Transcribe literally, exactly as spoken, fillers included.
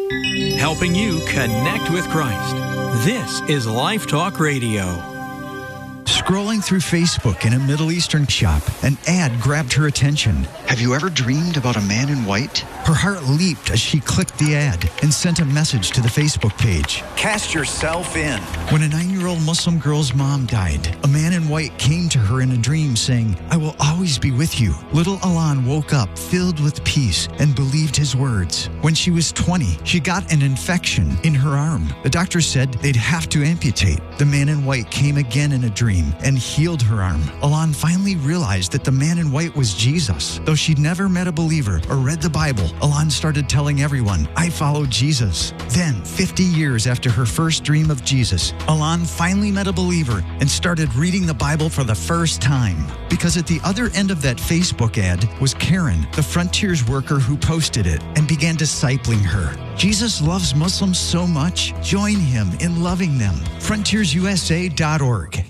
helping you connect with Christ. This is Life Talk Radio. Scrolling through Facebook in a Middle Eastern shop, an ad grabbed her attention. Have you ever dreamed about a man in white? Her heart leaped as she clicked the ad and sent a message to the Facebook page. Cast yourself in. When a nine-year-old Muslim girl's mom died, a man in white came to her in a dream saying, "I will always be with you." Little Alan woke up filled with peace and believed his words. When she was twenty, she got an infection in her arm. The doctor said they'd have to amputate. The man in white came again in a dream and healed her arm. Alan finally realized that the man in white was Jesus. Though she'd never met a believer or read the Bible, Alan started telling everyone, "I follow Jesus." Then, fifty years after her first dream of Jesus, Alan finally met a believer and started reading the Bible for the first time. Because at the other end of that Facebook ad was Karen, the Frontiers worker who posted it and began discipling her. Jesus loves Muslims so much. Join him in loving them. frontiers u s a dot org.